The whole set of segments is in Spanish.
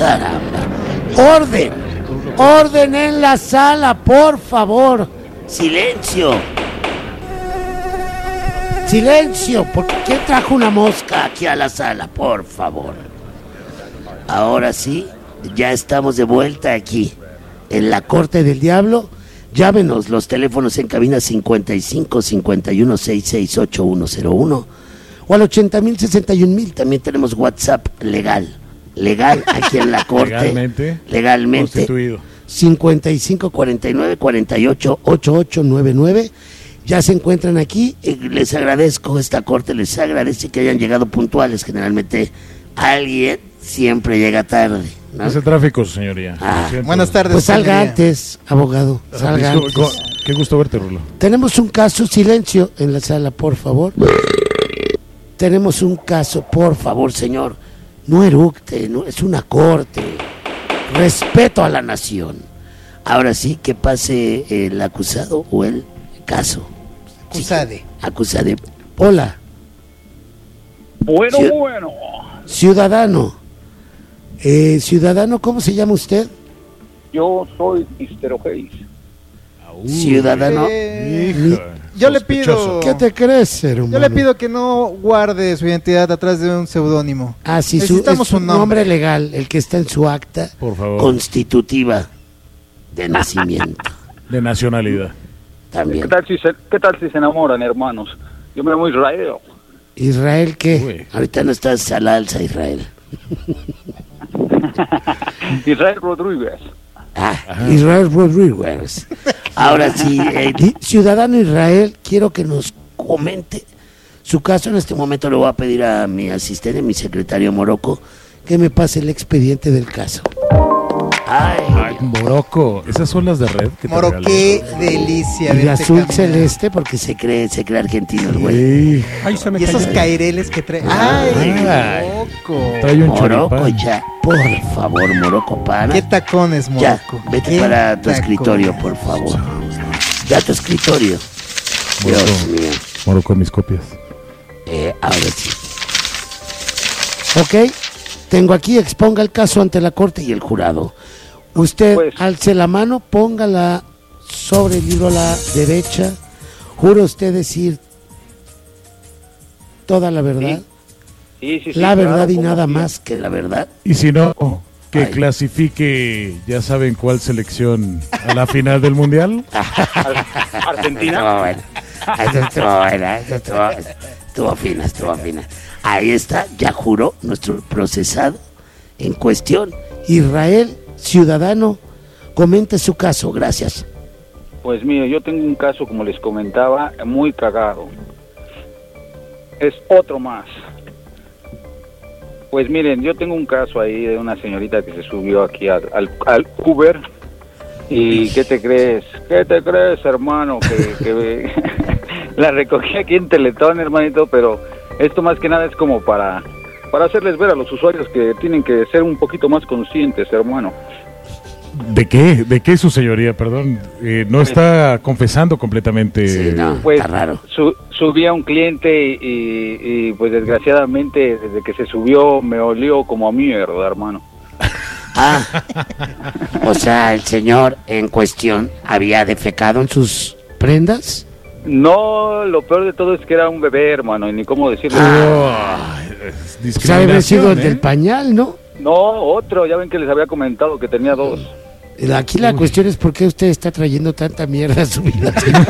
caramba. ¡Orden! ¡Orden en la sala, por favor! ¡Silencio! ¡Silencio! ¿Quién trajo una mosca aquí a la sala? Por favor. Ahora sí, ya estamos de vuelta aquí, en la Corte del Diablo. Llámenos, los teléfonos en cabina 55 51 66 8101 o al 80,000 61,000. También tenemos WhatsApp legal aquí en la Corte. Legalmente. Constituido. 55 49 48 8899. Ya se encuentran aquí. Les agradezco, esta Corte les agradece que hayan llegado puntuales. Generalmente alguien siempre llega tarde, ¿no? Es el tráfico, señoría. Buenas tardes. Pues salga antes, abogado. Salga antes. Qué gusto verte, Rulo. Tenemos un caso, silencio en la sala, por favor. Tenemos un caso, por favor, señor. No eructe, no, es una corte. Respeto a la nación. Ahora sí, que pase el acusado o el caso. Acusade. Hola. Bueno. Ciudadano. Ciudadano, ¿cómo se llama usted? Yo soy Mr. Hayes. Ciudadano. Yo le pido... ¿Qué te crees, hermano? Yo le pido que no guarde su identidad atrás de un seudónimo. Ah, sí, necesitamos un nombre legal, el que está en su acta, por favor, constitutiva de nacimiento. De nacionalidad. También. ¿Qué tal si se enamoran, hermanos? Yo me llamo Israel. ¿Israel qué? Uy. Ahorita no estás al alza, Israel. Israel Rodríguez. Israel Rodríguez. Ahora sí, ciudadano Israel, quiero que nos comente su caso. En este momento le voy a pedir a mi asistente, mi secretario Morocco, que me pase el expediente del caso. Ay, Morocco, esas son las de red que Moro, qué delicia. Y de azul celeste porque se cree argentino el güey. Ay, y esos caireles que trae. Ay, Morocco. Trae un Morocco, choripán. ya, por favor, Morocco, para. ¿Qué tacones, Morocco? Ya, vete para tu escritorio, por favor. Ya tu escritorio. Dios mío. Morocco, mis copias. Ahora sí. Ok, tengo aquí, exponga el caso ante la corte y el jurado. Usted alce la mano, póngala sobre el libro a la derecha. ¿Jura usted decir toda la verdad? Sí, la verdad, claro, y nada más que la verdad. Y si no, que clasifique, ya saben cuál selección a la final del Mundial. Argentina. Estuvo fina. Ahí está, ya juró nuestro procesado en cuestión. Israel, ciudadano, comente su caso, gracias. Pues mire, yo tengo un caso, como les comentaba, muy cagado. Es otro más. Pues miren, yo tengo un caso ahí de una señorita que se subió aquí al Uber. ¿Y qué te crees? Hermano? Que la recogí aquí en Teletón, hermanito, pero esto más que nada es como para hacerles ver a los usuarios que tienen que ser un poquito más conscientes, hermano. ¿De qué? ¿De qué, su señoría? Perdón, no está confesando completamente. Sí, no, pues, está raro. Subí a un cliente y pues desgraciadamente desde que se subió me olió como a mierda, hermano. O sea, el señor en cuestión había defecado en sus prendas. No, lo peor de todo es que era un bebé, hermano, y ni cómo decirlo. Sabe haber sido el del pañal, ¿no? No, otro, ya ven que les había comentado que tenía dos. Aquí la cuestión es por qué usted está trayendo tanta mierda a su vida.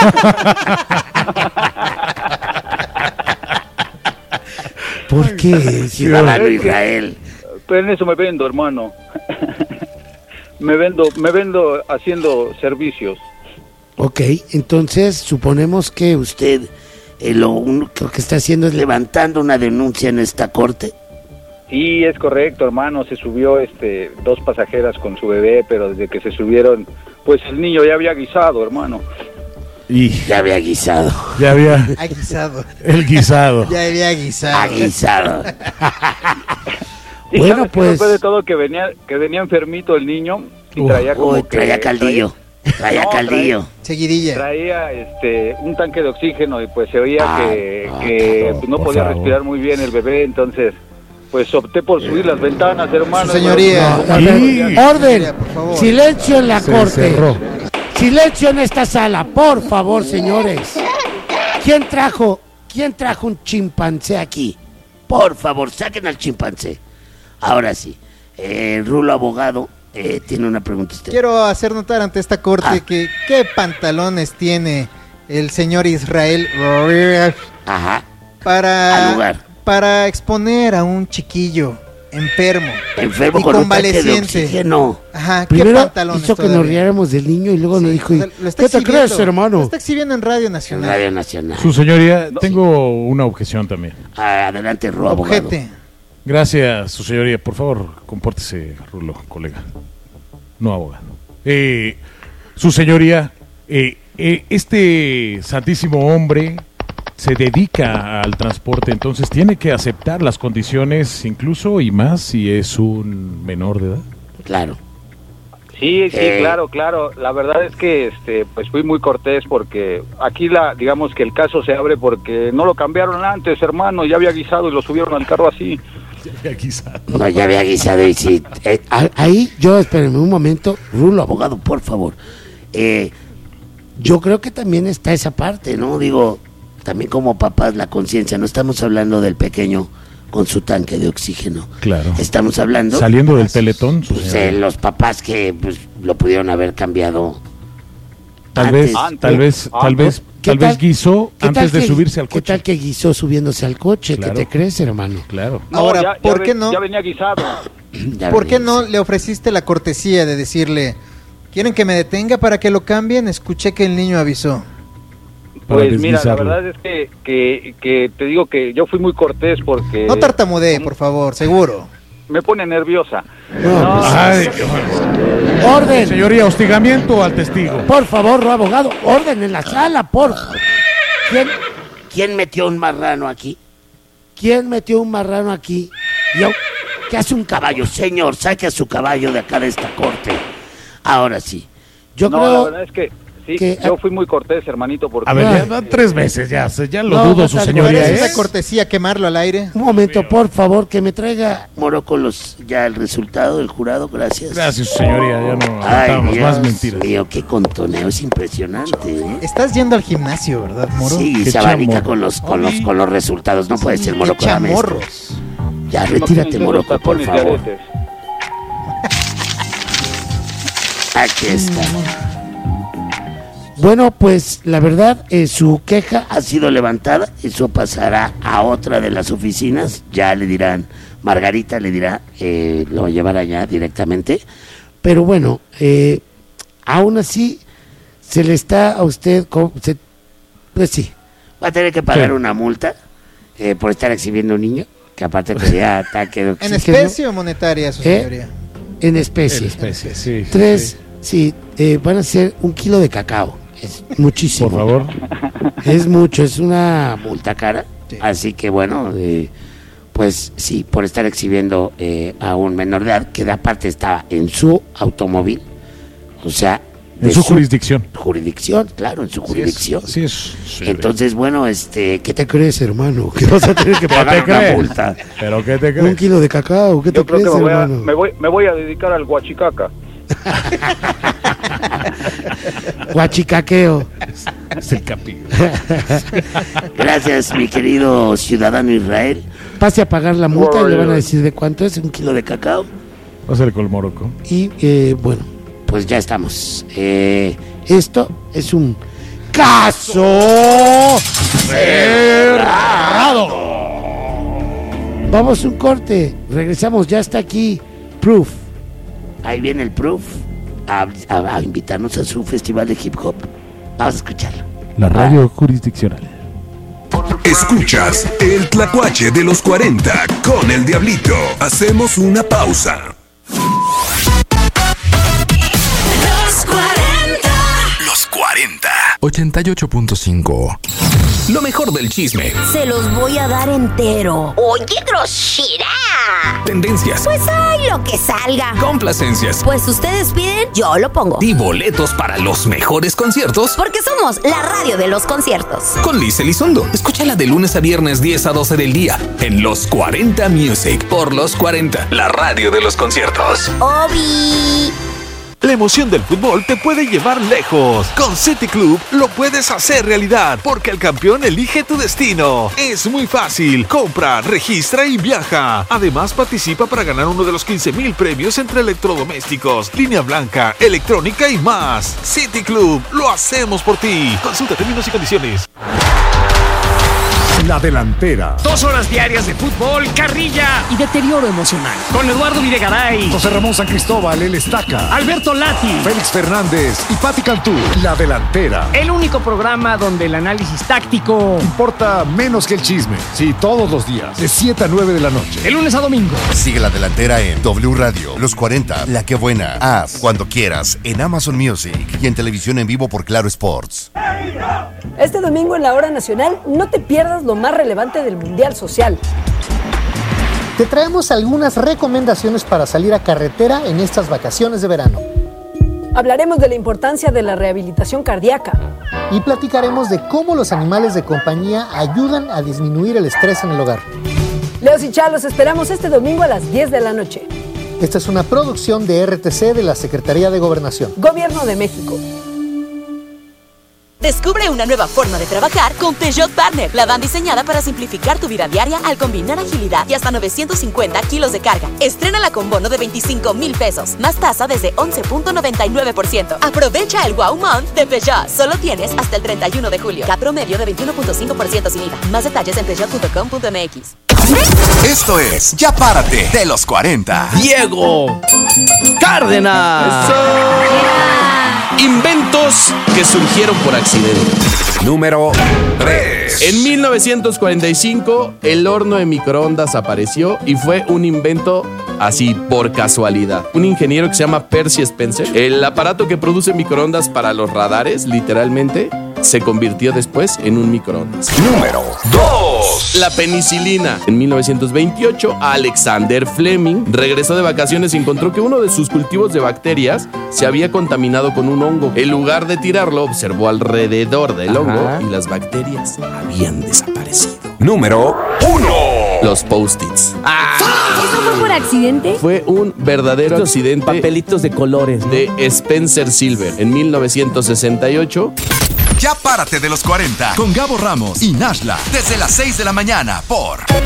¿Por qué, ciudadano Israel? Pero en eso me vendo, hermano. me vendo haciendo servicios. Ok, entonces suponemos que usted lo único que está haciendo es levantando una denuncia en esta corte. Sí, es correcto, hermano. Se subió dos pasajeras con su bebé, pero desde que se subieron, pues el niño ya había guisado, hermano. Y ya había guisado. Ya había guisado. El guisado. Ya había guisado. Guisado. Y bueno, pues después de todo que venía enfermito el niño y traía como traía caldillo. Traía caldillo. Seguidilla. Traía un tanque de oxígeno y pues se oía que no podía respirar muy bien el bebé, entonces pues opté por subir las ventanas, hermano. Su señoría. No, a ver, Sí. orden, Por favor. silencio en la Se corte, cerró. silencio en esta sala, por favor, señores. ¿Quién trajo un chimpancé aquí? Por favor, saquen al chimpancé. Ahora sí, Rulo abogado tiene una pregunta usted. Quiero hacer notar ante esta corte que qué pantalones tiene el señor Israel Ajá, al lugar. para exponer a un chiquillo enfermo Enfermo y con un tanque de convaleciente. oxígeno. Ajá, ¿qué Primero pantalones hizo que nos todavía? riéramos del niño y luego nos dijo, O sea, lo está ¿qué te exhibiendo. crees, hermano? Lo está exhibiendo en Radio En Nacional. Radio Nacional. Su señoría, tengo una objeción también. Adelante, Rulo abogado. Objete. Gracias, su señoría. Por favor, compórtese, Rulo, colega. No, abogado. Su señoría, este santísimo hombre se dedica al transporte, entonces tiene que aceptar las condiciones, incluso y más si es un menor de edad. Claro. Sí, claro. La verdad es que pues fui muy cortés porque aquí digamos que el caso se abre porque no lo cambiaron antes, hermano, ya había guisado y lo subieron al carro así. No, ya había guisado y sí. Ahí, espérenme un momento, Rulo abogado, por favor. Yo creo que también está esa parte, ¿no? Digo, también como papás, la conciencia, no estamos hablando del pequeño con su tanque de oxígeno. Claro. Estamos hablando Saliendo del peletón, su pues, señoría. los papás que pues, lo pudieron haber cambiado. Tal antes. vez ¿Qué tal- guisó ¿Qué antes tal de que- subirse al ¿Qué coche. tal que guisó subiéndose al coche? Claro. ¿Qué te crees, hermano? Claro. No, Ahora, ya ¿por qué no? Ya venía guisado. Ya ¿Por qué ves. no le ofreciste la cortesía de decirle, ¿quieren que me detenga para que lo cambien? Escuché que el niño avisó. Para Pues mira, la deslizarlo. verdad es que te digo que yo fui muy cortés porque No tartamudee, por favor, seguro. me pone nerviosa. No, pues, Ay, orden. señoría, hostigamiento al testigo. Por favor, Rulo abogado, orden en la sala, por favor. ¿Quién metió un marrano aquí? ¿Quién metió un marrano aquí? ¿Qué hace un caballo? Señor, saque a su caballo de acá de esta corte. Ahora sí. Yo No, creo... la verdad es que sí, que- yo fui muy cortés, hermanito, porque A ver, Ay. ya van 3 veces, ya lo No, dudo, no su tan señoría. ¿Parece ¿eh? esa cortesía quemarlo al aire? Un momento, por favor, que me traiga Morocco ya el resultado del jurado, gracias. Gracias, su señoría, ya no Ay, aguantamos Dios más mentiras. mío, qué contoneo, es impresionante, ¿eh? Estás yendo al gimnasio, ¿verdad, Moro? Sí, Qué se abanica chamorro. con los resultados, no puede ser Qué Morocco la maestra. chamorros. Ya, no retírate, tienen Morocco, los por tapones de favor. aretes. Aquí está. Bueno, pues la verdad, su queja ha sido levantada. Eso pasará a otra de las oficinas. Ya le dirán, Margarita le dirá, lo llevará ya directamente. Pero bueno, aún así, se le está a usted, pues sí, va a tener que pagar Sí. una multa por estar exhibiendo a un niño, que aparte pedía ataque de ¿En oxígeno. especie o monetaria, su señoría? En especie. En especie, sí. Tres, sí, van a ser 1 kilo de cacao. Es muchísimo. Por favor. Es mucho, es una multa cara. Sí. Así que bueno, pues sí, por estar exhibiendo a un menor de edad, que de aparte estaba en su automóvil, o sea, En de su jurisdicción. jurisdicción, claro, en su jurisdicción. Así es. señoría. Entonces, bueno, ¿qué te crees, hermano? Que vas a tener que pagar te una crees? multa. ¿Pero qué te 1 crees? kilo de cacao, ¿qué Yo te creo crees, que hermano? me voy a dedicar al guachicaca. Guachicaqueo. Es el capi. Gracias, mi querido ciudadano Israel. Pase a pagar la multa y le van a decir de cuánto es, 1 kilo de cacao. Va a ser con el Morocco. Y bueno, pues ya estamos. Esto es un caso cerrado. Vamos a un corte. Regresamos, ya está aquí Proof. Ahí viene el Proof a invitarnos a su festival de hip hop. Vamos a escucharlo. La radio jurisdiccional. Escuchas el Tlacuache de los 40 con el Diablito. Hacemos una pausa. Los 40. Los 40. 88.5. Lo mejor del chisme. Se los voy a dar entero. ¡Oye, grosera! Tendencias. Pues hay lo que salga. Complacencias. Pues ustedes piden, yo lo pongo. Y boletos para los mejores conciertos. Porque somos la radio de los conciertos. Con Liz Elizondo. Escúchala de lunes a viernes 10 a 12 del día. En Los 40 Music. Por Los 40. La radio de los conciertos. Obi. La emoción del fútbol te puede llevar lejos. Con City Club lo puedes hacer realidad, porque el campeón elige tu destino. Es muy fácil. Compra, registra y viaja. Además, participa para ganar uno de los 15,000 premios entre electrodomésticos, línea blanca, electrónica y más. City Club, lo hacemos por ti. Consulta términos y condiciones. La delantera. 2 horas diarias de fútbol, carrilla y deterioro emocional. Con Eduardo Videgaray, José Ramón San Cristóbal, el Estaca, Alberto Lati, Félix Fernández y Pati Cantú. La delantera. El único programa donde el análisis táctico importa menos que el chisme. Sí, todos los días, de 7 a 9 de la noche. De lunes a domingo. Sigue La delantera en W Radio, Los 40, La que buena, haz cuando quieras, en Amazon Music y en televisión en vivo por Claro Sports. Este domingo en la Hora Nacional no te pierdas lo más relevante del Mundial Social. Te traemos algunas recomendaciones para salir a carretera en estas vacaciones de verano. Hablaremos de la importancia de la rehabilitación cardíaca. Y platicaremos de cómo los animales de compañía ayudan a disminuir el estrés en el hogar. Leos y Chá, los esperamos este domingo a las 10 de la noche. Esta es una producción de RTC de la Secretaría de Gobernación. Gobierno de México. Descubre una nueva forma de trabajar con Peugeot Partner. La van diseñada para simplificar tu vida diaria al combinar agilidad y hasta 950 kilos de carga. Estrénala con bono de 25,000 pesos, más tasa desde 11.99%. Aprovecha el Wow Month de Peugeot. Solo tienes hasta el 31 de julio. CAT promedio de 21.5% sin IVA. Más detalles en peugeot.com.mx. Esto es Ya Párate de Los 40. Diego Cárdenas. Inventos que surgieron por accidente. Número 3. En 1945, el horno de microondas apareció y fue un invento así por casualidad. Un ingeniero que se llama Percy Spencer, el aparato que produce microondas para los radares, literalmente, se convirtió después en un microondas. Número 2. La penicilina. En 1928, Alexander Fleming regresó de vacaciones y encontró que uno de sus cultivos de bacterias se había contaminado con un hongo. En lugar de tirarlo, observó alrededor del hongo y las bacterias habían desaparecido. Número 1. Los post-its. ¿Eso fue por accidente? Fue un verdadero accidente. Papelitos de colores, ¿no? De Spencer Silver. En 1968... Ya Párate de Los 40 con Gabo Ramos y Nashla desde las 6 de la mañana por